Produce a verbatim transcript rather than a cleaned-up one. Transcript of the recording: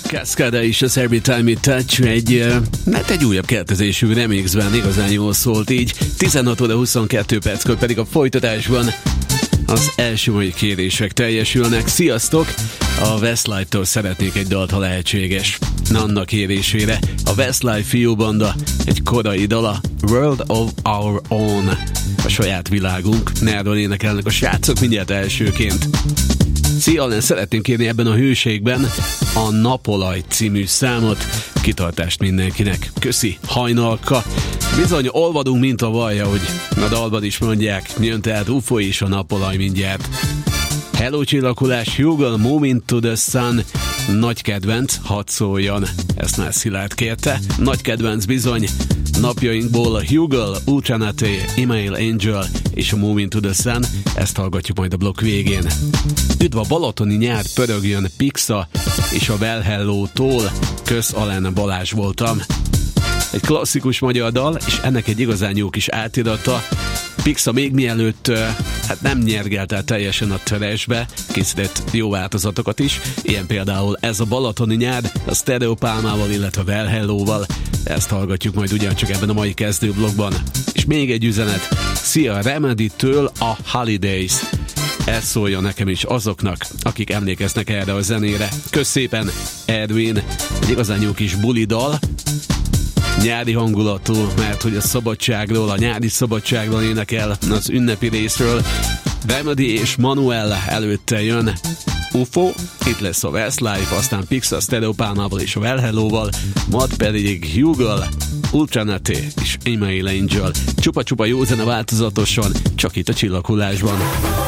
Cascada is az Every Time You Touch egy, hát egy újabb keltezésű remixben igazán jól szólt így. tizenhat óra huszonkettő perckor pedig a folytatásban az első mai kérések teljesülnek. Sziasztok! A Westlife-tól szeretnék egy dalt, ha lehetséges. Nanna kérésére a Westlife fiúbanda egy korai dala, World of Our Own, a saját világunk. Erről énekelnek a srácok mindjárt elsőként. Szia, Allen, szeretném kérni ebben a hőségben a Napolaj című számot. Kitartást mindenkinek. Köszi, hajnalka. Bizony, olvadunk, mint a vajja, hogy a dalban is mondják. Jön tehát u f o és a Napolaj mindjárt. Hello csillakulás, Hugel, Moving to the Sun. Nagy kedvenc, hadd szóljon. Ezt már Szilárd kérte. Nagy kedvenc bizony. Napjainkból Hugel, Ultranate, Email Angel és a Moving to the Sun. Ezt hallgatjuk majd a blokk végén. Üdv a balatoni nyár, pörögjön Pixa és a Well Hello-tól. Kösz, Allen, Balázs voltam. Egy klasszikus magyar dal, és ennek egy igazán jó kis átirata. Pixa még mielőtt hát nem nyergelt el teljesen a trashbe, készített jó változatokat is, ilyen például ez a balatoni nyár, a Stereopálmával, illetve Well Hello-val. Ezt hallgatjuk majd ugyancsak ebben a mai kezdőblogban. És még egy üzenet, szia, Remedy-től a Holidays. Ez szóljon nekem is azoknak, akik emlékeznek erre a zenére. Kösz szépen, Edwin, egy igazán jó kis bulidal, nyári hangulatú, mert hogy a szabadságról, a nyári szabadságról énekel, az ünnepi részről. Remedy és Manuel előtte jön u f o, itt lesz a Westlife, aztán Pixa Stereopálmával és a Well Hello-val, majd pedig Hugel, Ultranate és Email Angel. Csupa-csupa jó zene változatosan, csak itt a Csillaghullásban.